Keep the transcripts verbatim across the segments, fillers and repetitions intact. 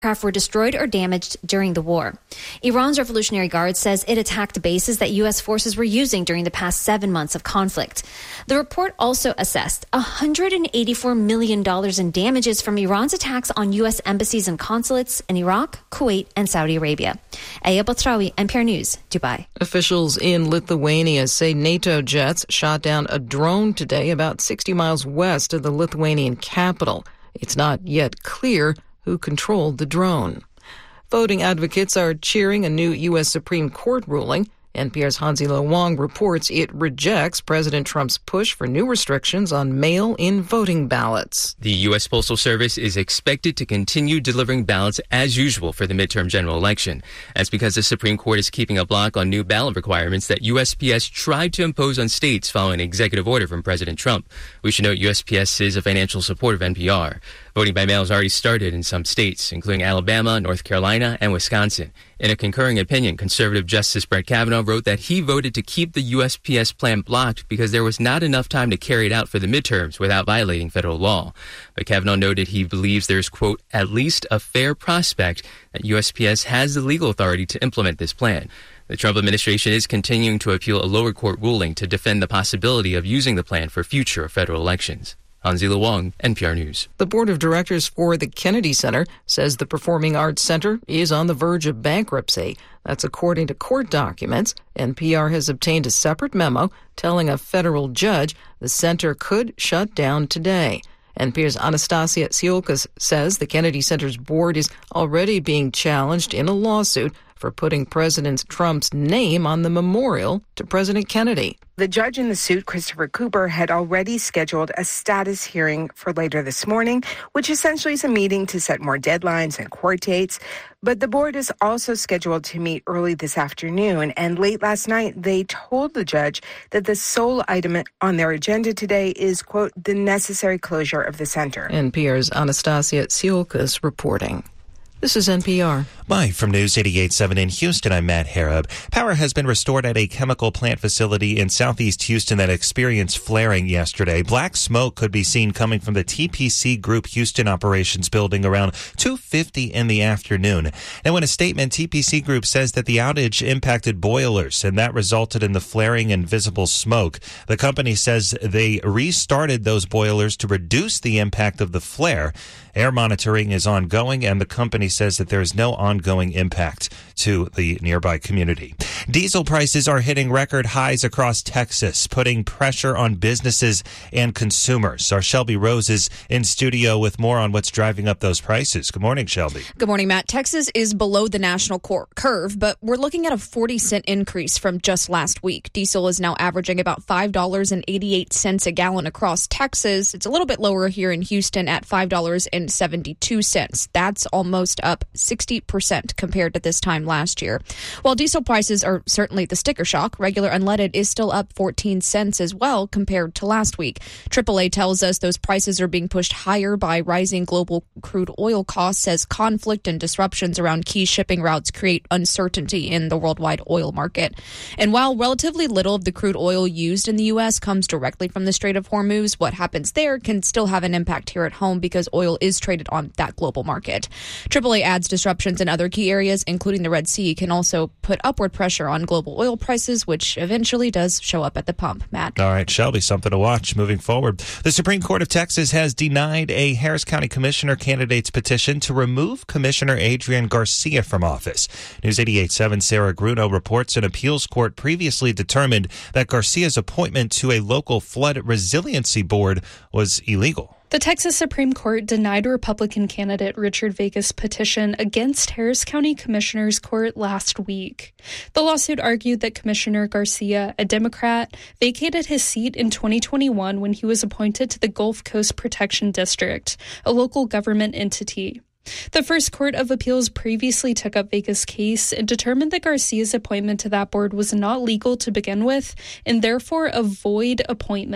aircraft were destroyed or damaged during the war. Iran's Revolutionary Guard says it attacked bases that U S forces were using during the past seven months of conflict. The report also assessed one hundred eighty-four million dollars in damages from Iran's attacks on U S embassies and consulates in Iraq, Kuwait, and Saudi Arabia. Aya Batrawi, N P R News, Dubai. Officials in Lithuania say NATO jets shot down a drone today about sixty miles west of the Lithuanian capital. It's not yet clear who controlled the drone. Voting advocates are cheering a new U S Supreme Court ruling. N P R's Hansi-Lo Wong reports it rejects President Trump's push for new restrictions on mail-in voting ballots. The U S Postal Service is expected to continue delivering ballots as usual for the midterm general election. That's because the Supreme Court is keeping a block on new ballot requirements that U S P S tried to impose on states following an executive order from President Trump. We should note U S P S is a financial supporter of N P R. Voting by mail has already started in some states, including Alabama, North Carolina, and Wisconsin. In a concurring opinion, conservative Justice Brett Kavanaugh wrote that he voted to keep the U S P S plan blocked because there was not enough time to carry it out for the midterms without violating federal law. But Kavanaugh noted he believes there's, quote, at least a fair prospect that U S P S has the legal authority to implement this plan. The Trump administration is continuing to appeal a lower court ruling to defend the possibility of using the plan for future federal elections. Hansi-Lo Wong, N P R News. The board of directors for the Kennedy Center says the Performing Arts Center is on the verge of bankruptcy. That's according to court documents. N P R has obtained a separate memo telling a federal judge the center could shut down today. N P R's Anastasia Tsiolkas says the Kennedy Center's board is already being challenged in a lawsuit for putting President Trump's name on the memorial to President Kennedy. The judge in the suit, Christopher Cooper, had already scheduled a status hearing for later this morning, which essentially is a meeting to set more deadlines and court dates. But the board is also scheduled to meet early this afternoon. And late last night, they told the judge that the sole item on their agenda today is, quote, the necessary closure of the center. N P R's Anastasia Tsiolkas reporting. This is N P R. Live from News eighty-eight point seven in Houston, I'm Matt Harab. Power has been restored at a chemical plant facility in southeast Houston that experienced flaring yesterday. Black smoke could be seen coming from the T P C Group Houston operations building around two fifty in the afternoon. And in a statement, T P C Group says that the outage impacted boilers, and that resulted in the flaring and visible smoke. The company says they restarted those boilers to reduce the impact of the flare. Air monitoring is ongoing, and the company says that there is no ongoing impact to the nearby community. Diesel prices are hitting record highs across Texas, putting pressure on businesses and consumers. Our Shelby Rose is in studio with more on what's driving up those prices. Good morning, Shelby. Good morning, Matt. Texas is below the national cor- curve, but we're looking at a forty cent increase from just last week. Diesel is now averaging about five dollars and eighty-eight cents a gallon across Texas. It's a little bit lower here in Houston at five dollars and seventy-two cents. That's almost up sixty percent compared to this time last year. While diesel prices are certainly the sticker shock, regular unleaded is still up fourteen cents as well compared to last week. triple A tells us those prices are being pushed higher by rising global crude oil costs as conflict and disruptions around key shipping routes create uncertainty in the worldwide oil market. And while relatively little of the crude oil used in the U S comes directly from the Strait of Hormuz, what happens there can still have an impact here at home because oil is traded on that global market. triple A adds disruptions in other key areas, including the Red Sea, can also put upward pressure on global oil prices, which eventually does show up at the pump. Matt. All right, Shelby, something to watch moving forward. The Supreme Court of Texas has denied a Harris County Commissioner candidate's petition to remove Commissioner Adrian Garcia from office. News eighty-eight point seven Sarah Gruno reports an appeals court previously determined that Garcia's appointment to a local flood resiliency board was illegal. The Texas Supreme Court denied Republican candidate Richard Vegas' petition against Harris County Commissioner's Court last week. The lawsuit argued that Commissioner Garcia, a Democrat, vacated his seat in twenty twenty-one when he was appointed to the Gulf Coast Protection District, a local government entity. The First Court of Appeals previously took up Vegas' case and determined that Garcia's appointment to that board was not legal to begin with and therefore a void appointment.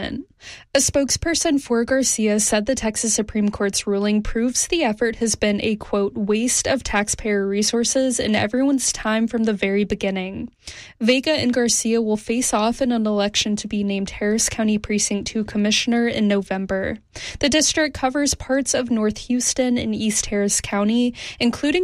A spokesperson for Garcia said the Texas Supreme Court's ruling proves the effort has been a, quote, waste of taxpayer resources and everyone's time from the very beginning. Vega and Garcia will face off in an election to be named Harris County Precinct two Commissioner in November. The district covers parts of North Houston and East Harris County, including